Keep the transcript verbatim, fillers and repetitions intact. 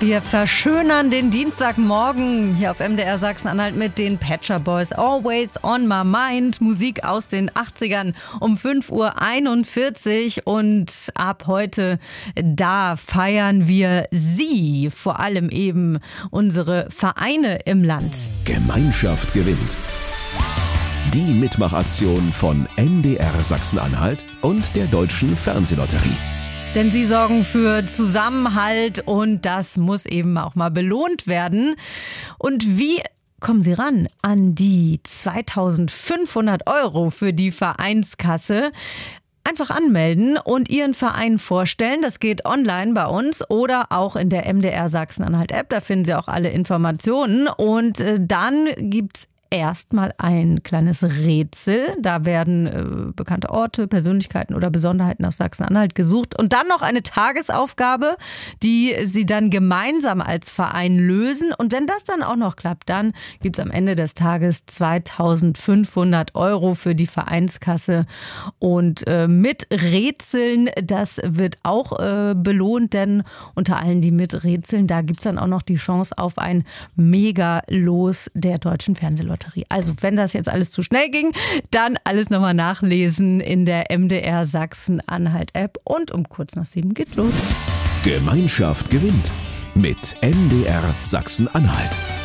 Wir verschönern den Dienstagmorgen hier auf M D R Sachsen-Anhalt mit den Pet Shop Boys. Always on my mind. Musik aus den achtzigern um fünf Uhr einundvierzig. Und ab heute, da feiern wir Sie. Vor allem eben unsere Vereine im Land. Gemeinschaft gewinnt. Die Mitmachaktion von M D R Sachsen-Anhalt und der Deutschen Fernsehlotterie. Denn sie sorgen für Zusammenhalt und das muss eben auch mal belohnt werden. Und wie kommen Sie ran an die zweitausendfünfhundert Euro für die Vereinskasse? Einfach anmelden und Ihren Verein vorstellen. Das geht online bei uns oder auch in der M D R Sachsen-Anhalt-App. Da finden Sie auch alle Informationen. Und dann gibt's erstmal ein kleines Rätsel. Da werden äh, bekannte Orte, Persönlichkeiten oder Besonderheiten aus Sachsen-Anhalt gesucht. Und dann noch eine Tagesaufgabe, die Sie dann gemeinsam als Verein lösen. Und wenn das dann auch noch klappt, dann gibt es am Ende des Tages zweitausendfünfhundert Euro für die Vereinskasse. Und äh, mit Rätseln, das wird auch äh, belohnt, denn unter allen, die mit Rätseln, da gibt es dann auch noch die Chance auf ein Mega-Los der Deutschen Fernsehlotterie. Also wenn das jetzt alles zu schnell ging, dann alles nochmal nachlesen in der M D R Sachsen-Anhalt-App. Und um kurz nach sieben geht's los. Gemeinschaft gewinnt mit M D R Sachsen-Anhalt.